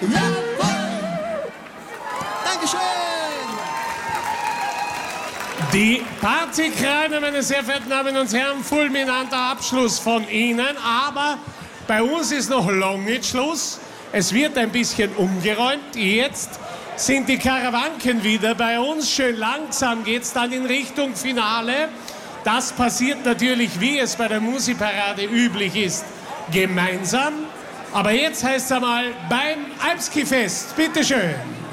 Jawohl! Dankeschön! Die Partykreine, meine sehr verehrten Damen und Herren, fulminanter Abschluss von Ihnen. Aber bei uns ist noch lange nicht Schluss. Es wird ein bisschen umgeräumt. Jetzt sind die Karawanken wieder bei uns. Schön langsam geht's dann in Richtung Finale. Das passiert natürlich, wie es bei der Musikparade üblich ist, gemeinsam. Aber jetzt heißt es einmal beim Alpski-Fest. Bitteschön.